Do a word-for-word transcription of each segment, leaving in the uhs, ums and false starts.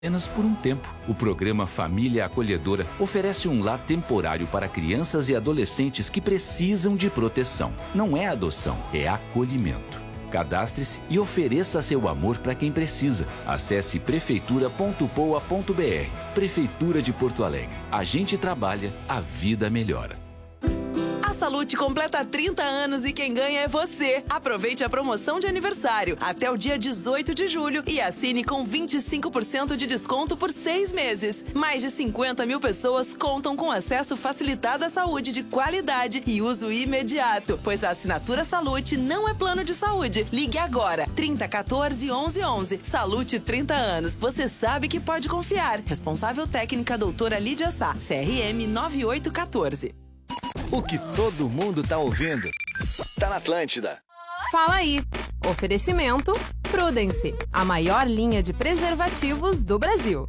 Apenas por um tempo, o programa Família Acolhedora oferece um lar temporário para crianças e adolescentes que precisam de proteção. Não é adoção, é acolhimento. Cadastre-se e ofereça seu amor para quem precisa. Acesse prefeitura ponto poa ponto br. Prefeitura de Porto Alegre. A gente trabalha, a vida melhora. A Salute completa trinta anos e quem ganha é você. Aproveite a promoção de aniversário até o dia dezoito de julho e assine com vinte e cinco por cento de desconto por seis meses. Mais de cinquenta mil pessoas contam com acesso facilitado à saúde de qualidade e uso imediato, pois a assinatura Salute não é plano de saúde. Ligue agora, trinta, quatorze, onze, onze. Salute trinta anos. Você sabe que pode confiar. Responsável técnica doutora Lídia Sá, C R M nove oito um quatro. O que todo mundo tá ouvindo tá na Atlântida. Fala aí. Oferecimento Prudence, a maior linha de preservativos do Brasil.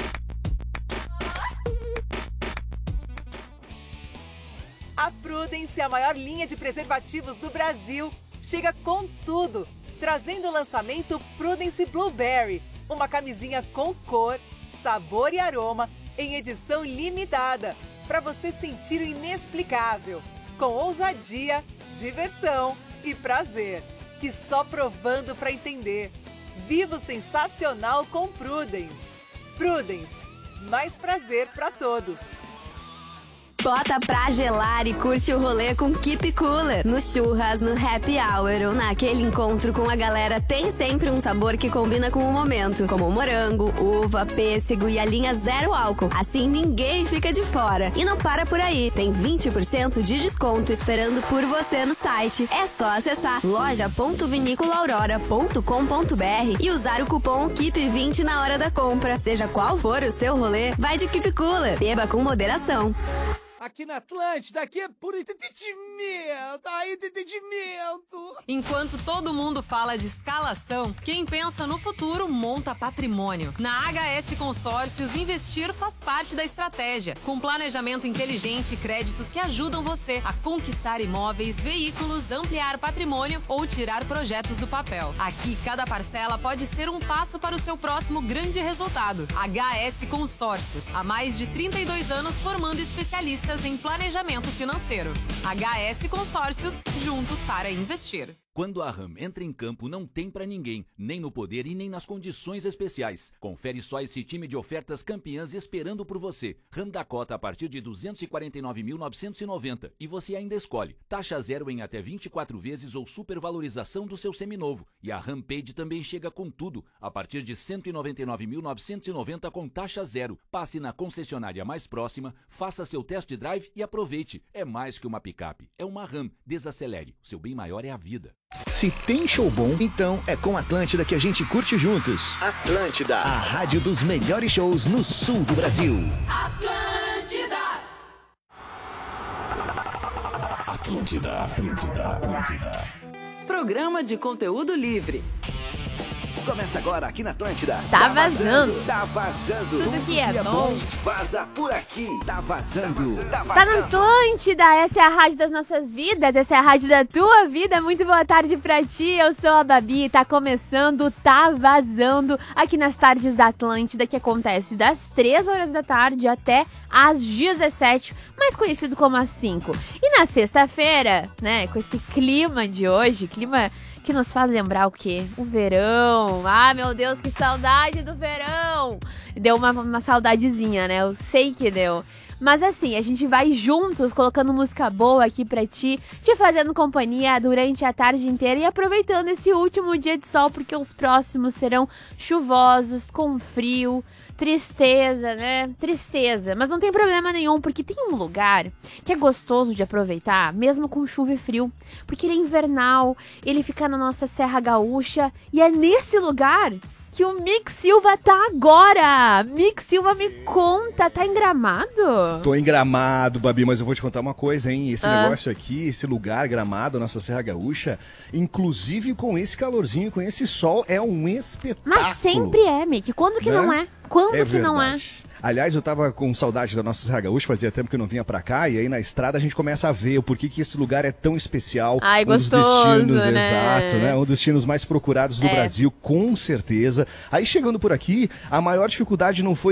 A Prudence, a maior linha de preservativos do Brasil, chega com tudo, trazendo o lançamento Prudence Blueberry, uma camisinha com cor, sabor e aroma em edição limitada, para você sentir o inexplicável, com ousadia, diversão e prazer, que só provando para entender. Viva o sensacional com Prudence. Prudence, mais prazer para todos. Bota pra gelar e curte o rolê com Keep Cooler. No churras, no happy hour ou naquele encontro com a galera, tem sempre um sabor que combina com o momento, como morango, uva, pêssego e a linha zero álcool. Assim ninguém fica de fora. E não para por aí, tem vinte por cento de desconto esperando por você no site. É só acessar loja ponto vinícola aurora ponto com ponto br e usar o cupom Keep vinte na hora da compra. Seja qual for o seu rolê, vai de Keep Cooler. Beba com moderação. Aqui na Atlântida, aqui é puro entretenimento, aí entretenimento. Enquanto todo mundo fala de escalação, quem pensa no futuro monta patrimônio. Na H S Consórcios, investir faz parte da estratégia, com planejamento inteligente e créditos que ajudam você a conquistar imóveis, veículos, ampliar patrimônio ou tirar projetos do papel. Aqui, cada parcela pode ser um passo para o seu próximo grande resultado. H S Consórcios, há mais de trinta e dois anos formando especialistas em planejamento financeiro. H S Consórcios, juntos para investir. Quando a RAM entra em campo, não tem pra ninguém, nem no poder e nem nas condições especiais. Confere só esse time de ofertas campeãs esperando por você. RAM Dakota a partir de duzentos e quarenta e nove mil novecentos e noventa e você ainda escolhe. Taxa zero em até vinte e quatro vezes ou supervalorização do seu seminovo. E a Rampage também chega com tudo, a partir de cento e noventa e nove mil novecentos e noventa com taxa zero. Passe na concessionária mais próxima, faça seu test drive e aproveite. É mais que uma picape, é uma RAM. Desacelere, seu bem maior é a vida. Se tem show bom, então é com Atlântida que a gente curte juntos. Atlântida, a rádio dos melhores shows no sul do Brasil. Atlântida! Atlântida, Atlântida, Atlântida. Programa de conteúdo livre. Começa agora aqui na Atlântida. Tá vazando. Tá vazando. Tudo que é bom vaza por aqui. Tá vazando. Tá Tá na Atlântida, essa é a rádio das nossas vidas, essa é a rádio da tua vida. Muito boa tarde pra ti, eu sou a Babi, tá começando Tá Vazando aqui nas tardes da Atlântida, que acontece das três horas da tarde até às dezessete, mais conhecido como às cinco. E na sexta-feira, né, com esse clima de hoje, clima que nos faz lembrar o quê? O verão. Ah, meu Deus, que saudade do verão. Deu uma, uma saudadezinha, né? Eu sei que deu. Mas assim, a gente vai juntos colocando música boa aqui pra ti, te fazendo companhia durante a tarde inteira e aproveitando esse último dia de sol, porque os próximos serão chuvosos, com frio, tristeza, né? Tristeza. Mas não tem problema nenhum, porque tem um lugar que é gostoso de aproveitar, mesmo com chuva e frio, porque ele é invernal, ele fica na nossa Serra Gaúcha, e é nesse lugar que o Mick Silva tá agora. Mick Silva, me conta, tá em Gramado? Tô em Gramado, Babi, mas eu vou te contar uma coisa, hein? Esse Ah. negócio aqui, esse lugar, Gramado, nossa Serra Gaúcha, inclusive com esse calorzinho, com esse sol, é um espetáculo. Mas sempre é, Mick. Quando que Né? não é? Quando É que não é? verdade. Aliás, eu tava com saudade da nossa Serra Gaúcha, fazia tempo que eu não vinha pra cá, e aí na estrada a gente começa a ver o porquê que esse lugar é tão especial. Ai, um gostoso, dos destinos, né? exato, né? Um dos destinos mais procurados do É. Brasil, com certeza. Aí chegando por aqui, a maior dificuldade não foi